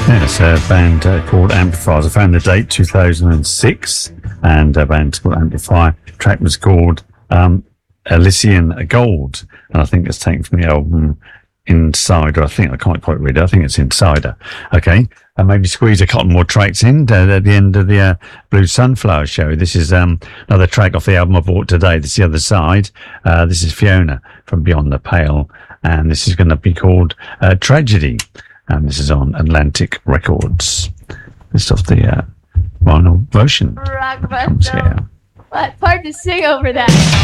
Yes, a band called Amplifiers. I found the date 2006, and a band called Amplifier. The track was called Elysian Gold, and I think it's taken from the album Insider. I can't quite read it. I think it's Insider. Okay, and maybe squeeze a couple more tracks in at the end of the Blue Sunflower show. This is another track off the album I bought today. This is The Other Side. This is Fiona from Beyond the Pale, and this is going to be called Tragedy. And this is on Atlantic Records. This is off the vinyl version. Rock, comes here. It's hard to sing over that.